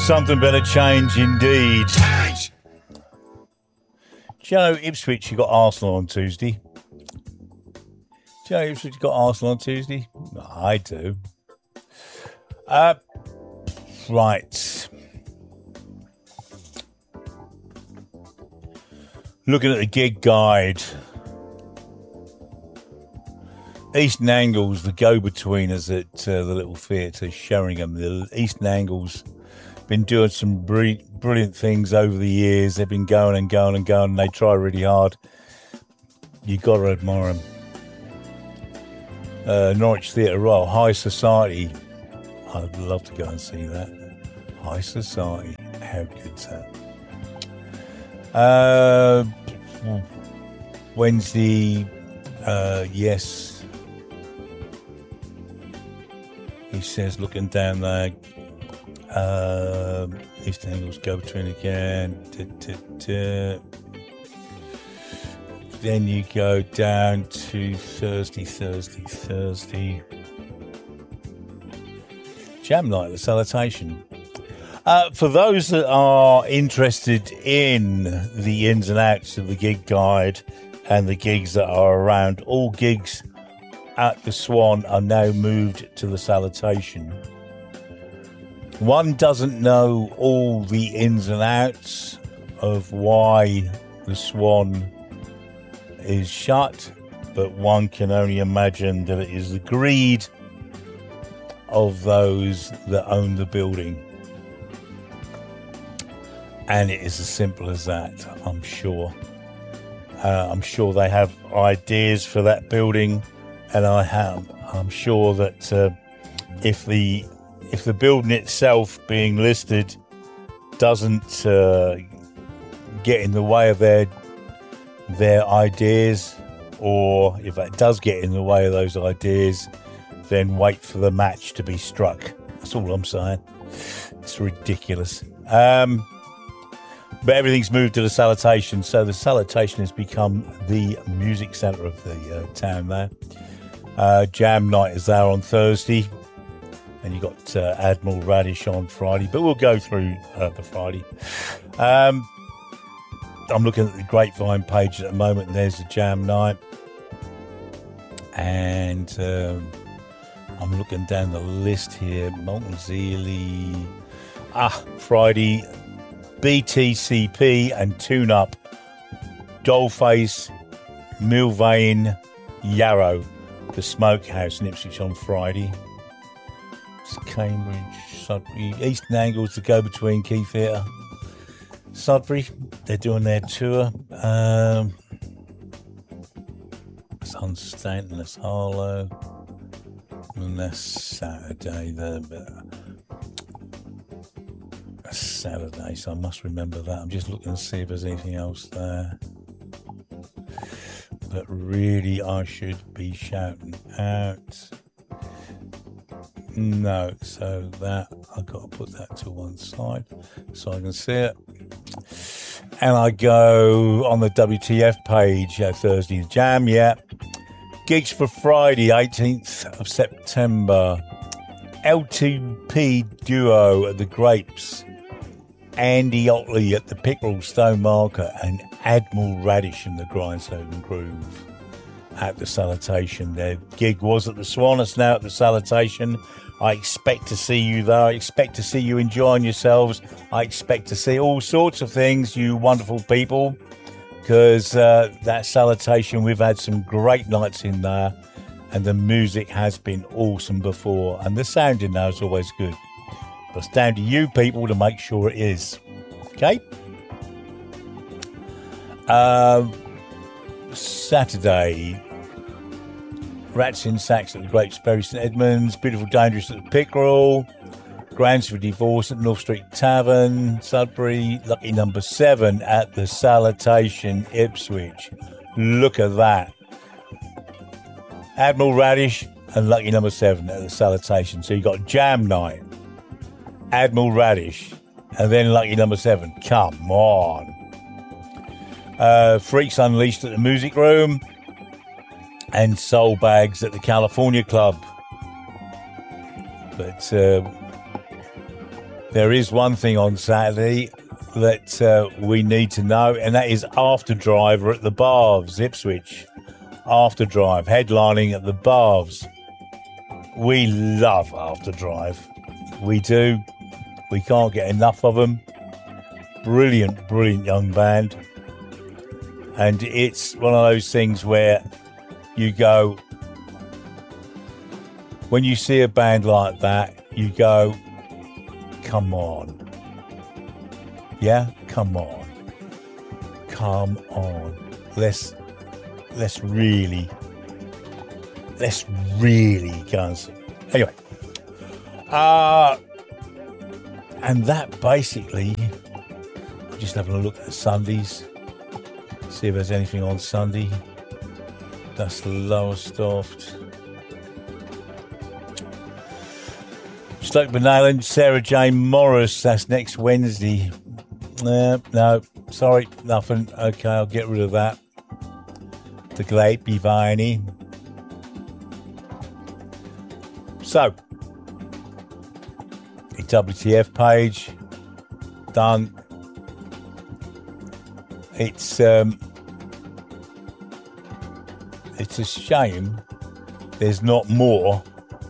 Something better change indeed. Change! Do you know Ipswich, you got Arsenal on Tuesday? Do you know Ipswich got Arsenal on Tuesday? I do. Right. Looking at the gig guide. Eastern Angles, the go-betweeners at the Little Theatre, Sheringham. The Eastern Angles been doing some brilliant things over the years. They've been going and going and going, and they try really hard. You got to admire them. Norwich Theatre Royal, High Society. I'd love to go and see that. High Society, how good's that? Wednesday, yes. He says, looking down there, Eastern Angles go between again. Then you go down to Thursday. Jam night, the Salutation. For those that are interested in the ins and outs of the gig guide and the gigs that are around, all gigs at the Swan are now moved to the Salutation. One doesn't know all the ins and outs of why the Swan is shut, but one can only imagine that it is the greed of those that own the building. And it is as simple as that, I'm sure. I'm sure they have ideas for that building, and I'm sure that if the building itself being listed doesn't get in the way of their ideas, or if it does get in the way of those ideas, then wait for the match to be struck. That's all I'm saying. It's ridiculous. But everything's moved to the Salutation, so the Salutation has become the music centre of the town there. Jam night is there on Thursday, and you got Admiral Radish on Friday, but we'll go through the Friday. I'm looking at the Grapevine page at the moment, and there's the Jam night, and I'm looking down the list here. Malton-Sealy, Friday, BTCP and Tune Up, Dollface, Millvane, Yarrow, the Smokehouse in Ipswich on Friday. It's Cambridge, Sudbury, Eastern Angles, the go-between Key Theatre, Sudbury, they're doing their tour. It's on Stantonless Harlow, and that's Saturday. That's Saturday, so I must remember that. I'm just looking to see if there's anything else there. But really, I should be shouting out. No, so that I've got to put that to one side so I can see it. And I go on the WTF page, Thursday the Jam, yeah. Gigs for Friday, 18th of September. L2P duo at the Grapes. Andy Otley at the Pickerel Stone Marker, and Admiral Radish in the Grindstone Groove at the Salutation. Their gig was at the Swan, it's now at the Salutation. I expect to see you there. I expect to see you enjoying yourselves. I expect to see all sorts of things, you wonderful people, because that Salutation, we've had some great nights in there, and the music has been awesome before, and the sound in there is always good. But it's down to you people to make sure it is. Okay? Saturday, Rats in Sacks at the Great Sperry St Edmunds, Beautiful Dangerous at the Pickerel, Grounds for Divorce at North Street Tavern, Sudbury, Lucky Number 7 at the Salutation, Ipswich. Look at that. Admiral Radish and Lucky Number 7 at the Salutation. So you got Jam night, Admiral Radish, and then Lucky Number 7. Come on. Freaks Unleashed at the Music Room, and Soul Bags at the California Club. But there is one thing on Saturday that we need to know, and that is After Driver at the Baths, Ipswich. After Drive, headlining at the Baths. We love After Drive. We do. We can't get enough of them. Brilliant young band. And it's one of those things where you go, when you see a band like that, you go, come on. Yeah, come on. Come on. Let's really go and see. Anyway. And that basically, I'm just having a look at Sundays. See if there's anything on Sunday. That's Lowestoft. Stoke Benalen, Sarah Jane Morris. That's next Wednesday. No, sorry, nothing. Okay, I'll get rid of that. The Gleipi Viney. So, the WTF page done. It's a shame there's not more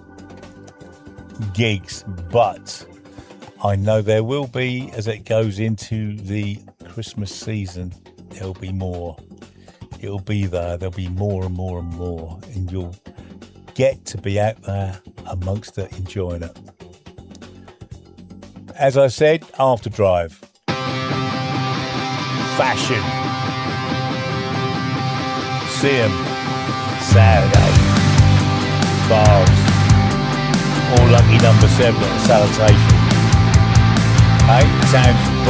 gigs, but I know there will be as it goes into the Christmas season. There'll be more. It'll be there. There'll be more and more and more, and you'll get to be out there amongst it, enjoying it. As I said, After Drive, Fashion, see 'em Saturday, Baths, all lucky number 7 at the Salutation. Hey, sounds